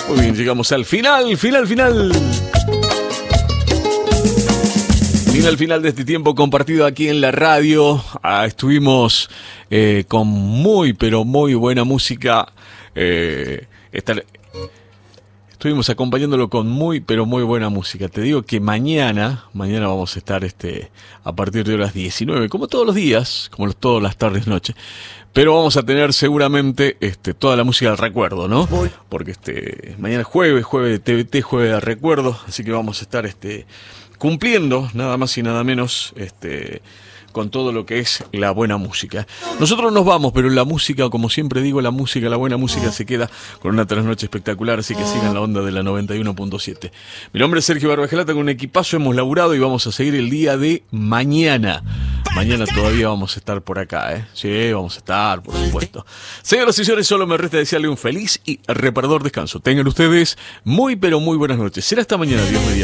Muy bien, llegamos al final. Final de este tiempo compartido aquí en la radio. Estuvimos con muy, pero muy buena música. Estuvimos acompañándolo con muy, pero muy buena música. Te digo que mañana vamos a estar a partir de las 19, como todos los días, como todas las tardes, noche. Pero vamos a tener seguramente toda la música del recuerdo, ¿no? Porque mañana es jueves de TBT, jueves de recuerdo, así que vamos a estar cumpliendo nada más y nada menos con todo lo que es la buena música. Nosotros nos vamos, pero la música, como siempre digo, la buena música se queda con una trasnoche espectacular, así que sigan la onda de la 91.7. Mi nombre es Sergio Barbagelata, con un equipazo hemos laburado y vamos a seguir el día de mañana. Mañana todavía vamos a estar por acá, ¿eh? Sí, vamos a estar, por supuesto. Señoras y señores, solo me resta desearle un feliz y reparador descanso. Tengan ustedes muy, pero muy buenas noches. Será hasta mañana, Dios mediante.